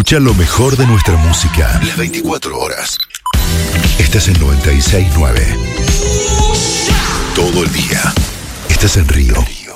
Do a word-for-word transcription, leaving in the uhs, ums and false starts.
Escucha lo mejor de nuestra música las veinticuatro horas. Estás en noventa y seis punto nueve. Todo el día. Estás en Río.